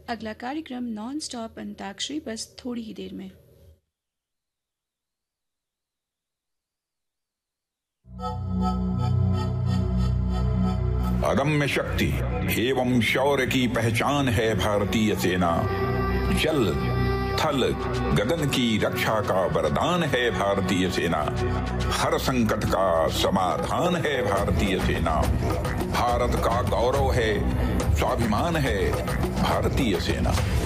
अगला कार्यक्रम non stop antakshari बस थोड़ी ही देर में। अदम्य शक्ति एवं शौर्य की पहचान है भारतीय सेना। जल थल गगन की रक्षा का वरदान है भारतीय सेना। हर संकट का समाधान है भारतीय सेना। भारत का गौरव है, स्वाभिमान है भारतीय सेना।